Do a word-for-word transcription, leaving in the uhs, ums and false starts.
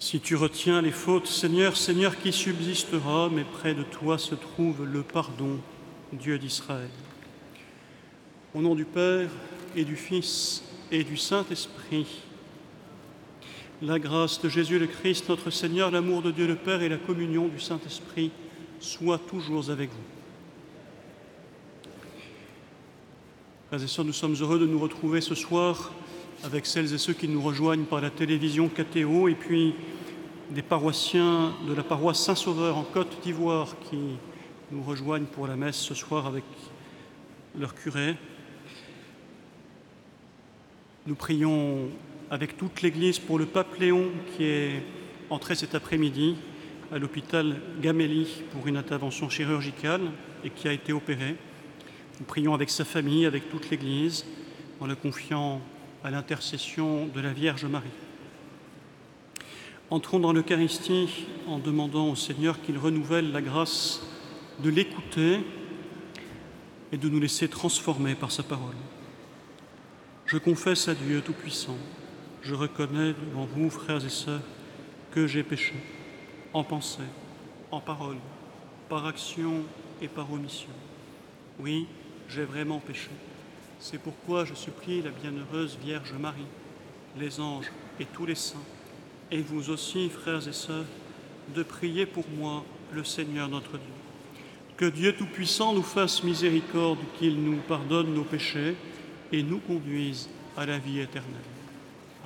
Si tu retiens les fautes, Seigneur, Seigneur, qui subsistera, mais près de toi se trouve le pardon, Dieu d'Israël. Au nom du Père et du Fils et du Saint-Esprit, la grâce de Jésus le Christ, notre Seigneur, l'amour de Dieu le Père et la communion du Saint-Esprit soient toujours avec vous. Frères et sœurs, nous sommes heureux de nous retrouver ce soir avec celles et ceux qui nous rejoignent par la télévision K T O et puis des paroissiens de la paroisse Saint-Sauveur en Côte d'Ivoire qui nous rejoignent pour la messe ce soir avec leur curé. Nous prions avec toute l'Église pour le pape Léon qui est entré cet après-midi à l'hôpital Gamelli pour une intervention chirurgicale et qui a été opéré. Nous prions avec sa famille, avec toute l'Église, en le confiant à l'intercession de la Vierge Marie. Entrons dans l'Eucharistie en demandant au Seigneur qu'il renouvelle la grâce de l'écouter et de nous laisser transformer par sa parole. Je confesse à Dieu Tout-Puissant, je reconnais devant vous, frères et sœurs, que j'ai péché, en pensée, en parole, par action et par omission. Oui, j'ai vraiment péché. C'est pourquoi je supplie la bienheureuse Vierge Marie, les anges et tous les saints, et vous aussi, frères et sœurs, de prier pour moi, le Seigneur notre Dieu. Que Dieu Tout-Puissant nous fasse miséricorde, qu'il nous pardonne nos péchés et nous conduise à la vie éternelle.